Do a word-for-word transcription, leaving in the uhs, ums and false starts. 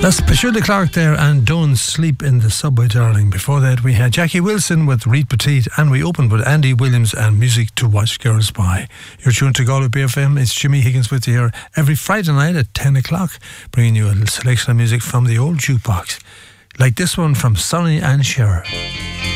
That's Pachulia Clark there and Don't Sleep in the Subway, Darling. Before that we had Jackie Wilson with Reed Petit, and we opened with Andy Williams and Music to Watch Girls By. You're tuned to Galway B F M. It's Jimmy Higgins with you here every Friday night at ten o'clock, bringing you a selection of music from the old jukebox, like this one from Sonny and Cher.